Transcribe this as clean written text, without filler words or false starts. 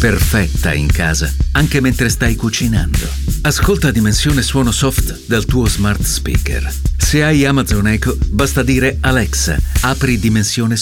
perfetta in casa, anche mentre stai cucinando. Ascolta Dimensione Suono Soft dal tuo smart speaker. Se hai Amazon Echo, basta dire Alexa, apri Dimensione